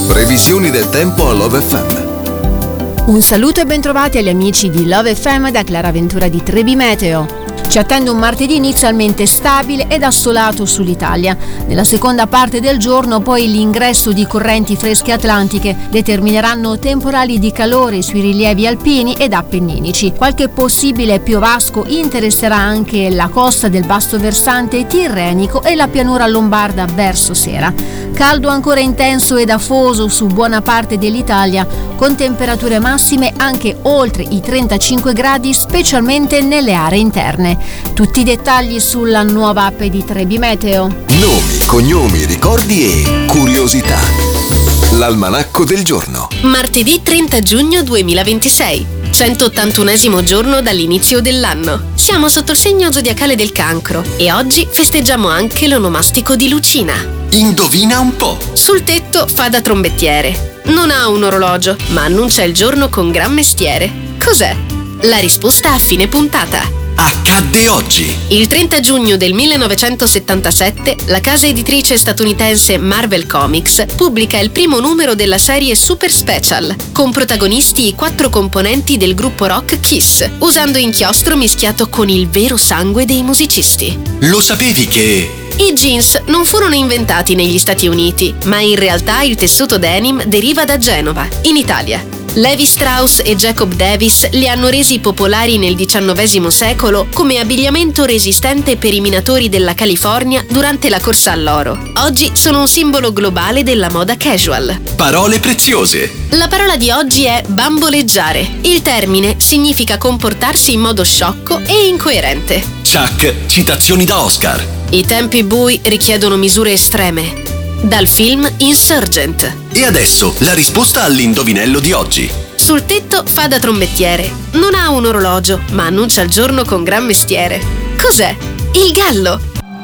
Previsioni del tempo a Love FM. Un saluto e bentrovati agli amici di Love FM da Clara Ventura di Trebi Meteo. Ci attende un martedì inizialmente stabile ed assolato sull'Italia. Nella seconda parte del giorno poi l'ingresso di correnti fresche atlantiche determineranno temporali di calore sui rilievi alpini ed appenninici. Qualche possibile piovasco interesserà anche la costa del basso versante tirrenico e la pianura lombarda verso sera. Caldo ancora intenso ed afoso su buona parte dell'Italia, con temperature massime anche oltre i 35 gradi, specialmente nelle aree interne. Tutti i dettagli sulla nuova app di Trebi Meteo. Nomi, cognomi, ricordi e curiosità. L'almanacco del giorno. Martedì 30 giugno 2026. 181esimo giorno dall'inizio dell'anno. Siamo sotto il segno zodiacale del Cancro e oggi festeggiamo anche l'onomastico di Lucina. Indovina un po'. Sul tetto fa da trombettiere. Non ha un orologio, ma annuncia il giorno con gran mestiere. Cos'è? La risposta a fine puntata. Accadde oggi. Il 30 giugno del 1977 la casa editrice statunitense Marvel Comics pubblica il primo numero della serie Super Special, con protagonisti i 4 componenti del gruppo rock Kiss, usando inchiostro mischiato con il vero sangue dei musicisti. Lo sapevi che... I jeans non furono inventati negli Stati Uniti, ma in realtà il tessuto denim deriva da Genova, in Italia. Levi Strauss e Jacob Davis li hanno resi popolari nel XIX secolo come abbigliamento resistente per i minatori della California durante la corsa all'oro. Oggi sono un simbolo globale della moda casual. Parole preziose. La parola di oggi è bamboleggiare. Il termine significa comportarsi in modo sciocco e incoerente. Chuck, citazioni da Oscar. I tempi bui richiedono misure estreme. Dal film Insurgent. E adesso la risposta all'indovinello di oggi. Sul tetto fa da trombettiere. Non ha un orologio, ma annuncia il giorno con gran mestiere. Cos'è? Il gallo.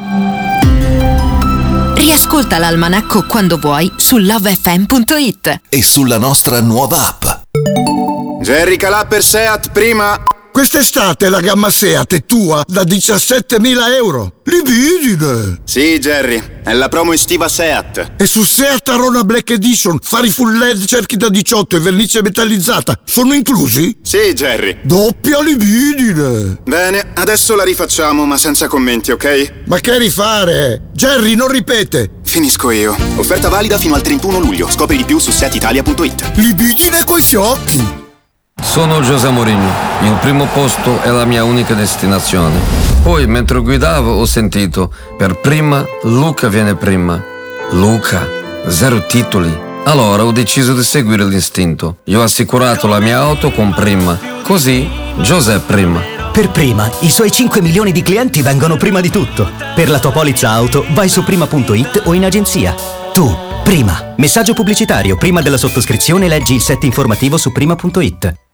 Riascolta l'almanacco quando vuoi su lovefm.it E sulla nostra nuova app. Jerry Calà per Seat, prima. Quest'estate la gamma Seat è tua da 17.000 euro. Libidine! Sì, Jerry, è la promo estiva Seat. E su Seat Arona Black Edition, fari full LED, cerchi da 18 e vernice metallizzata sono inclusi? Sì, Jerry. Doppia libidine! Bene, adesso la rifacciamo, ma senza commenti, ok? Ma che rifare? Jerry, non ripete! Finisco io. Offerta valida fino al 31 luglio. Scopri di più su setitalia.it. Libidine coi fiocchi! Sono José Mourinho, il primo posto è la mia unica destinazione. Poi, mentre guidavo, ho sentito, per prima, Luca viene prima. Luca, 0 titoli. Allora ho deciso di seguire l'istinto. Io ho assicurato la mia auto con Prima. Così, José prima. Per Prima, i suoi 5 milioni di clienti vengono prima di tutto. Per la tua polizza auto, vai su prima.it o in agenzia. Tu, Prima. Messaggio pubblicitario. Prima della sottoscrizione leggi il set informativo su prima.it.